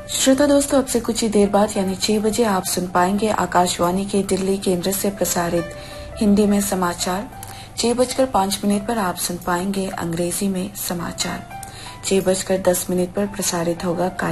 श्रोता दोस्तों, अब से कुछ ही देर बाद यानी 6 बजे आप सुन पाएंगे आकाशवाणी के दिल्ली केंद्र से प्रसारित हिंदी में समाचार। 6:05 पर आप सुन पाएंगे अंग्रेजी में समाचार। 6:10 पर प्रसारित होगा